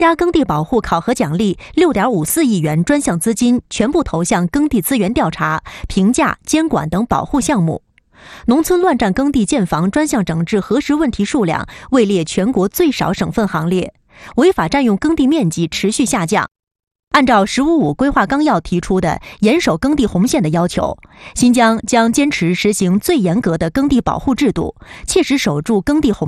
加耕地保护考核奖励6.54亿元专项资金全部投向耕地资源调查、评价、监管等保护项目。农村乱占耕地建房专项整治核实问题数量位列全国最少省份行列，违法占用耕地面积持续下降。按照“十五五”规划纲要提出的严守耕地红线的要求，新疆将坚持实行最严格的耕地保护制度，切实守住耕地红